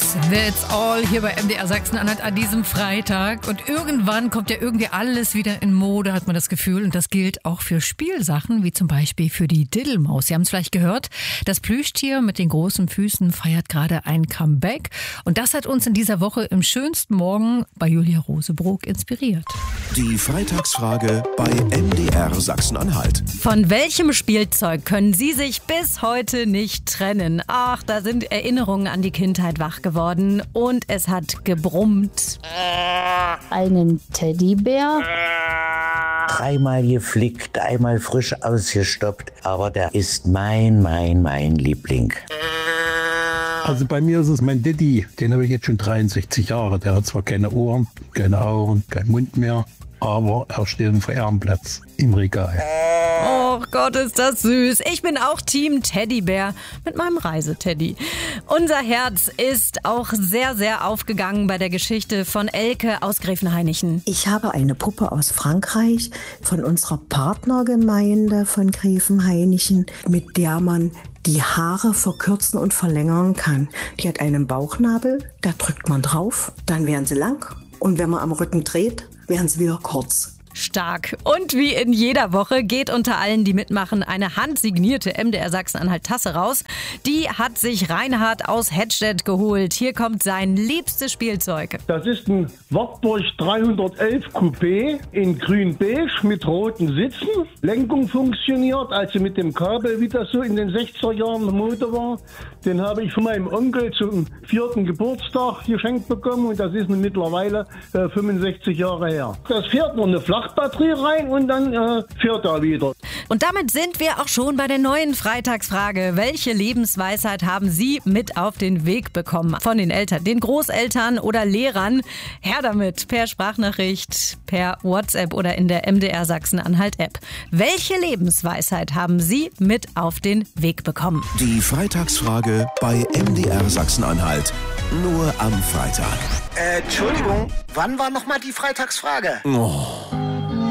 That's all hier bei MDR Sachsen-Anhalt an diesem Freitag. Und irgendwann kommt ja irgendwie alles wieder in Mode, hat man das Gefühl. Und das gilt auch für Spielsachen, wie zum Beispiel für die Diddelmaus. Sie haben es vielleicht gehört, das Plüschtier mit den großen Füßen feiert gerade ein Comeback. Und das hat uns in dieser Woche im schönsten Morgen bei Julia Rosebrook inspiriert. Die Freitagsfrage bei MDR Sachsen-Anhalt. Von welchem Spielzeug können Sie sich bis heute nicht trennen? Ach, da sind Erinnerungen an die Kindheit wach geworden und es hat gebrummt. Einen Teddybär. Dreimal geflickt, einmal frisch ausgestoppt, aber der ist mein Liebling. Also bei mir ist es mein Daddy, den habe ich jetzt schon 63 Jahre. Der hat zwar keine Ohren, keine Augen, keinen Mund mehr, aber er steht auf dem Ehrenplatz im Regal. Oh Gott, ist das süß. Ich bin auch Team Teddybär mit meinem Reiseteddy. Unser Herz ist auch sehr, sehr aufgegangen bei der Geschichte von Elke aus Gräfenhainichen. Ich habe eine Puppe aus Frankreich von unserer Partnergemeinde von Gräfenhainichen, mit der man die Haare verkürzen und verlängern kann. Die hat einen Bauchnabel, da drückt man drauf, dann werden sie lang und wenn man am Rücken dreht, werden sie wieder kurz. Stark. Und wie in jeder Woche geht unter allen, die mitmachen, eine handsignierte MDR Sachsen-Anhalt-Tasse raus. Die hat sich Reinhard aus Hedstedt geholt. Hier kommt sein liebstes Spielzeug. Das ist ein Wartburg 311 Coupé in grün-beige mit roten Sitzen. Lenkung funktioniert, also mit dem Kabel, wie das so in den 60er Jahren Mode war. Den habe ich von meinem Onkel zum 4. Geburtstag geschenkt bekommen und das ist mittlerweile 65 Jahre her. Das fährt nur eine Flachbatterie rein und dann fährt er wieder. Und damit sind wir auch schon bei der neuen Freitagsfrage. Welche Lebensweisheit haben Sie mit auf den Weg bekommen? Von den Eltern, den Großeltern oder Lehrern? Her damit, per Sprachnachricht, per WhatsApp oder in der MDR Sachsen-Anhalt-App. Welche Lebensweisheit haben Sie mit auf den Weg bekommen? Die Freitagsfrage bei MDR Sachsen-Anhalt. Nur am Freitag. Entschuldigung, wann war nochmal die Freitagsfrage? Oh.